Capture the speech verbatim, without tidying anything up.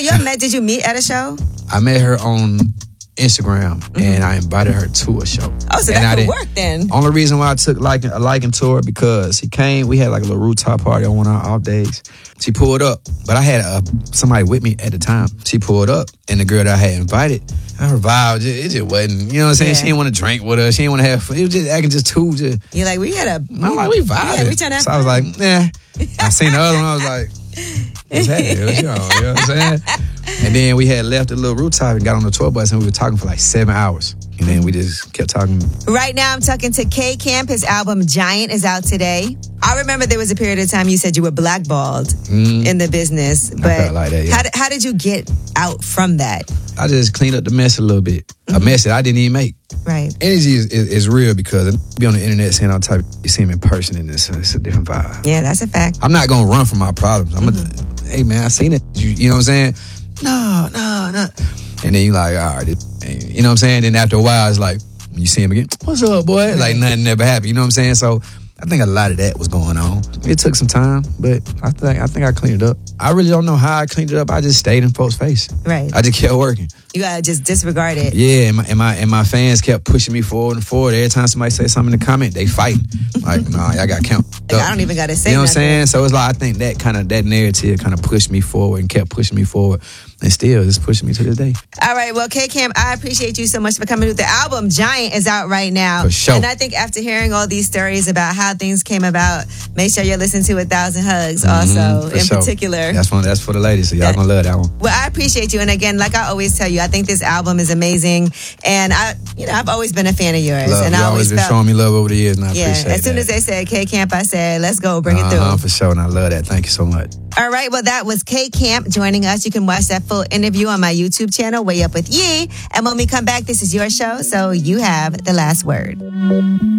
you met, did you meet at a show? I met her on Instagram, mm-hmm. and I invited her to a show. Oh, so and that could work then. Only reason why I took liking, a liking to her because she came, we had like a little rooftop party on one of our off days. She pulled up, but I had uh, somebody with me at the time. She pulled up, and the girl that I had invited, her vibe, it just wasn't, you know what I'm saying? Yeah. She didn't want to drink with us. She didn't want to have fun. It was just acting just too. Just, You're like, we had a. I'm like, we vibing. Yeah, we trying to have so I was like, nah. I seen the other one, I was like, what's happening? What's wrong? You know what I'm saying? And then we had left the little rooftop and got on the tour bus, and we were talking for like seven hours. And then we just kept talking. Right now, I'm talking to K Camp. His album Giant is out today. I remember there was a period of time you said you were blackballed mm. in the business, but I felt like that, yeah. how, did, how did you get out from that? I just cleaned up the mess a little bit. Mm-hmm. A mess that I didn't even make. Right. Energy is, is, is real because I be on the internet saying all type. You see him in person, and it's, it's a different vibe. Yeah, that's a fact. I'm not gonna run from my problems. I'm mm-hmm. gonna, hey man, I seen it. You, you know what I'm saying? No, no, no. And then you like, all right, you know what I'm saying? Then after a while, it's like, when you see him again, what's up, boy? Right. Like nothing ever happened. You know what I'm saying? So I think a lot of that was going on. It took some time, but I think I think I cleaned it up. I really don't know how I cleaned it up. I just stayed in folks' face. Right. I just kept working. You gotta just disregard it. Yeah, and my and my, and my fans kept pushing me forward and forward. Every time somebody say something in the comment, they fight. Like, nah, y'all got count. Like, I don't even gotta say. You know what I'm nothing. saying? So it's like I think that kind of that narrative kind of pushed me forward and kept pushing me forward. And still, it's pushing me to this day. All right, well, K Camp, I appreciate you so much for coming with the album. Giant is out right now. For sure. And I think after hearing all these stories about how things came about, make sure you're listening to A Thousand Hugs also, mm-hmm, in sure. particular. That's one. That's for the ladies, so y'all that, gonna love that one. Well, I appreciate you. And again, like I always tell you, I think this album is amazing. And I, you know, I've always been a fan of yours. Love. And you I always always been felt, showing me love over the years, and I yeah, appreciate it. As soon that. as they said K Camp, I said, let's go, bring uh-huh, it through. For sure, and I love that. Thank you so much. All right, well, that was K Camp joining us. You can watch that full interview on my YouTube channel, Way Up With Yee. And when we come back, this is your show, so you have the last word.